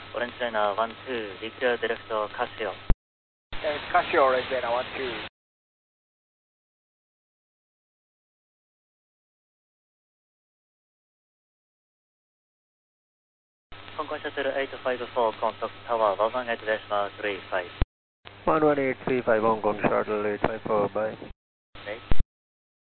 Orange Liner 12, declare direct Casio. Casio, Orange Liner 12. Hong Kong Shuttle 854, contact tower 118.35. 11835 Hong Kong Shuttle 854, bye. Okay.